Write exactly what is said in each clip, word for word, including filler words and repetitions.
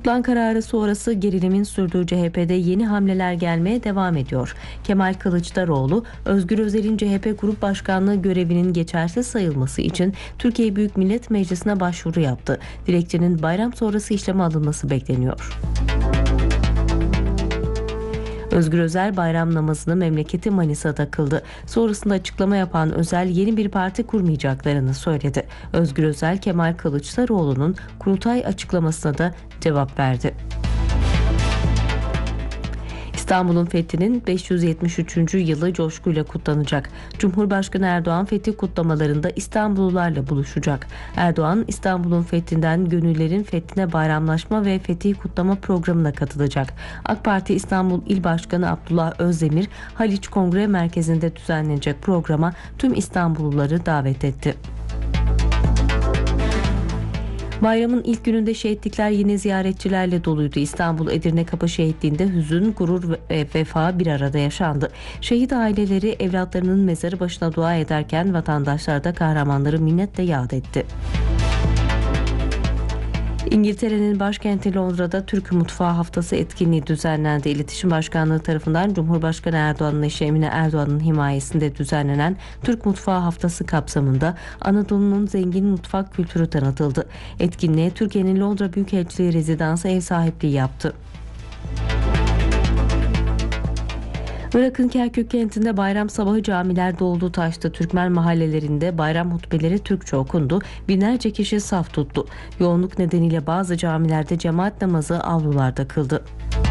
Kutlan kararı sonrası gerilimin sürdüğü C H P'de yeni hamleler gelmeye devam ediyor. Kemal Kılıçdaroğlu, Özgür Özel'in C H P Grup Başkanlığı görevinin geçersiz sayılması için Türkiye Büyük Millet Meclisi'ne başvuru yaptı. Dilekçenin bayram sonrası işleme alınması bekleniyor. Özgür Özel bayram namazını memleketi Manisa'da kıldı. Sonrasında açıklama yapan Özel yeni bir parti kurmayacaklarını söyledi. Özgür Özel, Kemal Kılıçdaroğlu'nun kurultay açıklamasına da cevap verdi. İstanbul'un fethinin beş yüz yetmiş üçüncü yılı coşkuyla kutlanacak. Cumhurbaşkanı Erdoğan fetih kutlamalarında İstanbullularla buluşacak. Erdoğan, İstanbul'un fethinden gönüllerin fethine bayramlaşma ve fetih kutlama programına katılacak. AK Parti İstanbul İl Başkanı Abdullah Özdemir, Haliç Kongre Merkezi'nde düzenlenecek programa tüm İstanbulluları davet etti. Bayramın ilk gününde şehitlikler yine ziyaretçilerle doluydu. İstanbul Edirne Kapı Şehitliği'nde hüzün, gurur ve vefa bir arada yaşandı. Şehit aileleri evlatlarının mezarı başına dua ederken vatandaşlar da kahramanları minnetle yad etti. İngiltere'nin başkenti Londra'da Türk Mutfağı Haftası etkinliği düzenlendi. İletişim Başkanlığı tarafından Cumhurbaşkanı Erdoğan'ın eşi Emine Erdoğan'ın himayesinde düzenlenen Türk Mutfağı Haftası kapsamında Anadolu'nun zengin mutfak kültürü tanıtıldı. Etkinliğe Türkiye'nin Londra Büyükelçiliği Rezidansı ev sahipliği yaptı. Irak'ın Kerkük kentinde bayram sabahı camiler doldu taştı. Türkmen mahallelerinde bayram hutbeleri Türkçe okundu. Binlerce kişi saf tuttu. Yoğunluk nedeniyle bazı camilerde cemaat namazı avlularda kıldı.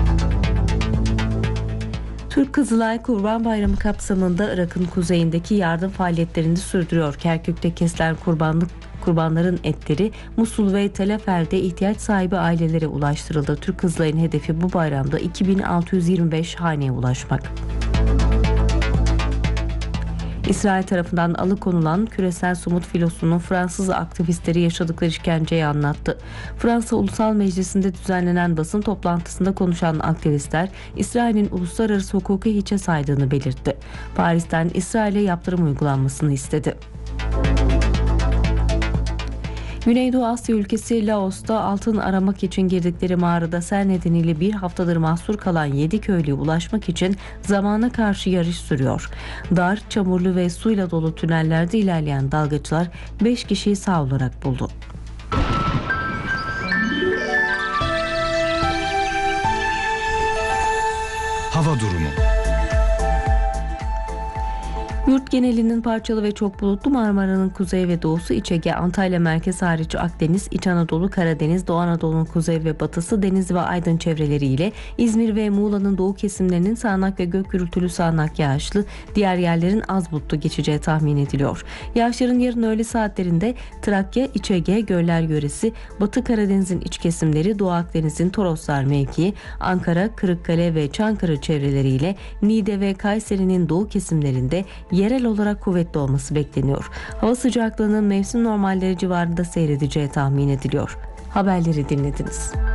Türk Kızılay Kurban Bayramı kapsamında Irak'ın kuzeyindeki yardım faaliyetlerini sürdürüyor. Kerkük'te kesilen kurbanlık Kurbanların etleri Musul ve Tel Afer'de ihtiyaç sahibi ailelere ulaştırıldı. Türk Kızılay'ın hedefi bu bayramda iki bin altı yüz yirmi beş haneye ulaşmak. İsrail tarafından alıkonulan küresel somut filosunun Fransız aktivistleri yaşadıkları işkenceyi anlattı. Fransa Ulusal Meclisi'nde düzenlenen basın toplantısında konuşan aktivistler, İsrail'in uluslararası hukuku hiçe saydığını belirtti. Paris'ten İsrail'e yaptırım uygulanmasını istedi. Güneydoğu Asya ülkesi Laos'ta altın aramak için girdikleri mağarada sel nedeniyle bir haftadır mahsur kalan yedi köylüye ulaşmak için zamana karşı yarış sürüyor. Dar, çamurlu ve suyla dolu tünellerde ilerleyen dalgıçlar beş kişiyi sağ olarak buldu. Hava durumu. Yurt genelinin parçalı ve çok bulutlu, Marmara'nın kuzey ve doğusu, İç Ege, Antalya merkez hariç Akdeniz, İç Anadolu, Karadeniz, Doğu Anadolu'nun kuzey ve batısı, Deniz ve Aydın çevreleriyle İzmir ve Muğla'nın doğu kesimlerinin sağanak ve gök gürültülü sağanak yağışlı, diğer yerlerin az bulutlu geçeceği tahmin ediliyor. Yağışların yarın öğle saatlerinde Trakya, İç Ege, Göller Yöresi, Batı Karadeniz'in iç kesimleri, Doğu Akdeniz'in Toroslar mevkii, Ankara, Kırıkkale ve Çankırı çevreleriyle Niğde ve Kayseri'nin doğu kesimlerinde yerel olarak kuvvetli olması bekleniyor. Hava sıcaklığının mevsim normalleri civarında seyredeceği tahmin ediliyor. Haberleri dinlediniz.